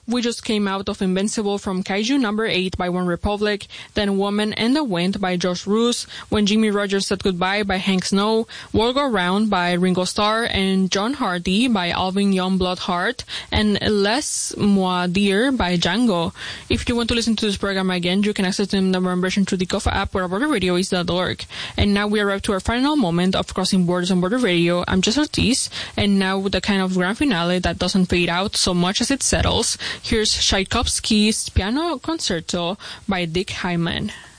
We just came out of Invincible from Kaiju number 8 by One Republic, then Woman in the Wind by Josh Roos, When Jimmy Rogers Said Goodbye by Hank Snow, World Go Round by Ringo Starr and John Hardy by Alvin Youngblood Hart, and Laisse-moi dire by Django. If you want to listen to this program again, you can access the number version through the Kofa app or borderradio.org. And now we arrive to our final moment of Crossing Borders on Border Radio. I'm Jess Ortiz, and now with the kind of grand finale that doesn't fade out so much as it settles, here's Tchaikovsky's Piano Concerto by Dick Hyman.